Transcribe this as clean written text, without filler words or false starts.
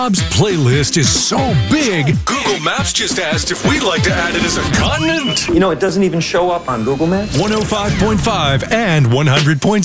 Bob's playlist is so big, Google Maps just asked if we'd like to add it as a continent. You know, it doesn't even show up on Google Maps. 105.5 and 100.7